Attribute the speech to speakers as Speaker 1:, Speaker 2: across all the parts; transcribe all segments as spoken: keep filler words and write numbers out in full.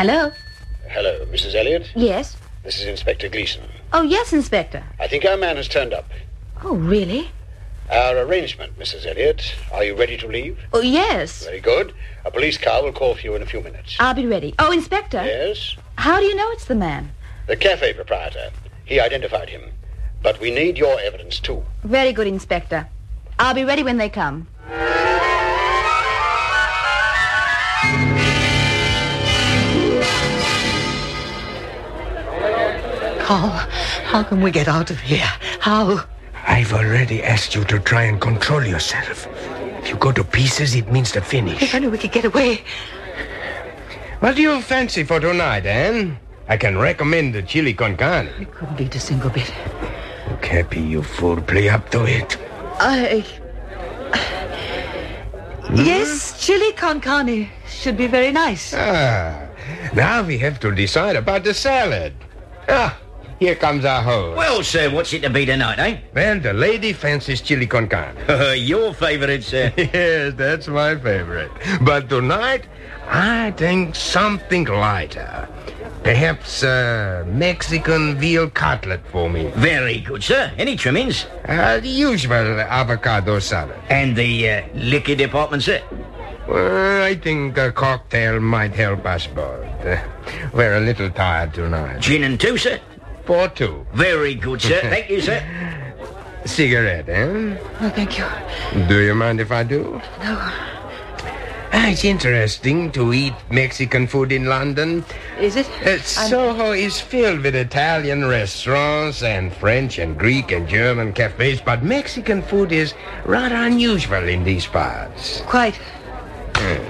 Speaker 1: Hello?
Speaker 2: Hello, Missus Elliot?
Speaker 1: Yes?
Speaker 2: This is Inspector Gleason.
Speaker 1: Oh, yes, Inspector.
Speaker 2: I think our man has turned up.
Speaker 1: Oh, really?
Speaker 2: Our arrangement, Missus Elliot. Are you ready to leave?
Speaker 1: Oh, yes.
Speaker 2: Very good. A police car will call for you in a few minutes.
Speaker 1: I'll be ready. Oh, Inspector.
Speaker 2: Yes?
Speaker 1: How do you know it's the man?
Speaker 2: The cafe proprietor. He identified him. But we need your evidence, too.
Speaker 1: Very good, Inspector. I'll be ready when they come.
Speaker 3: How? How can we get out of here? How?
Speaker 4: I've already asked you to try and control yourself. If you go to pieces, it means the finish.
Speaker 3: If only we could get away.
Speaker 4: What do you fancy for tonight, Anne? I can recommend the chili con carne.
Speaker 3: It couldn't beat a single bit.
Speaker 4: Cappy, you fool, play up to it.
Speaker 3: I... Hmm? Yes, chili con carne should be very nice.
Speaker 4: Ah, now we have to decide about the salad. Ah, here comes our host.
Speaker 5: Well, sir, what's it to be tonight, eh?
Speaker 4: Well, the lady fancies chili con carne.
Speaker 5: Your favourite, sir.
Speaker 4: Yes, that's my favorite. But tonight, I think something lighter. Perhaps a Mexican veal cutlet for me.
Speaker 5: Very good, sir. Any trimmings?
Speaker 4: Uh, the usual avocado salad.
Speaker 5: And the uh, liquor department, sir?
Speaker 4: Well, I think a cocktail might help us both. Uh, we're a little tired tonight.
Speaker 5: Gin and two, sir?
Speaker 4: For two.
Speaker 5: Very good, sir. Thank you, sir.
Speaker 4: Cigarette, eh?
Speaker 3: Oh, thank you.
Speaker 4: Do you mind if I do?
Speaker 3: No.
Speaker 4: Ah, it's interesting to eat Mexican food in London.
Speaker 3: Is it?
Speaker 4: Uh, Soho is filled with Italian restaurants and French and Greek and German cafes, but Mexican food is rather unusual in these parts.
Speaker 3: Quite.
Speaker 4: Hmm.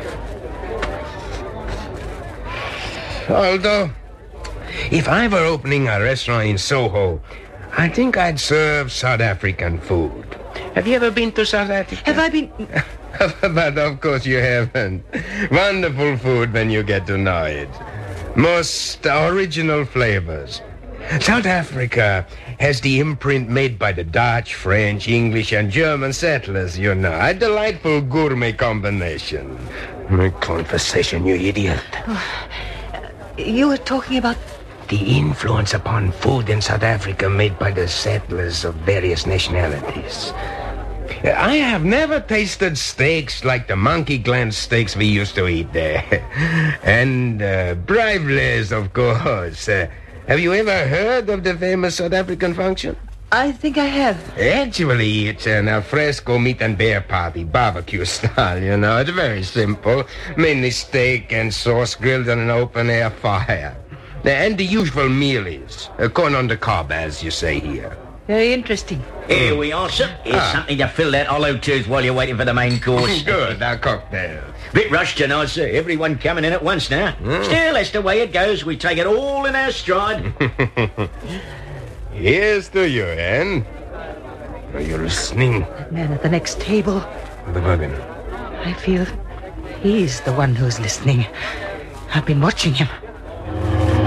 Speaker 4: Although, if I were opening a restaurant in Soho, I think I'd serve South African food. Have you ever been to South Africa?
Speaker 3: Have I been...
Speaker 4: But of course you haven't. Wonderful food when you get to know it. Most original flavors. South Africa has the imprint made by the Dutch, French, English, and German settlers, you know. A delightful gourmet combination. My conversation, you idiot.
Speaker 3: Oh, you were talking about...
Speaker 4: The influence upon food in South Africa made by the settlers of various nationalities. I have never tasted steaks like the monkey gland steaks we used to eat there. And uh, brivelets, of course. Uh, have you ever heard of the famous South African function?
Speaker 3: I think I have.
Speaker 4: Actually, it's an alfresco meat and beer party, barbecue style, you know. It's very simple. Mainly steak and sauce grilled on an open-air fire. And the usual meal is uh, corn on the cob, as you say here.
Speaker 3: Very interesting.
Speaker 5: Here we are, sir. Here's ah. something to fill that hollow tooth while you're waiting for the main course.
Speaker 4: Good, our cocktail.
Speaker 5: Bit rushed tonight, sir. Everyone coming in at once now. Mm. Still, that's the way it goes. We take it all in our stride.
Speaker 4: Here's to you, Anne. Are you listening?
Speaker 3: That man at the next table.
Speaker 4: The wagon.
Speaker 3: I feel he's the one who's listening. I've been watching him.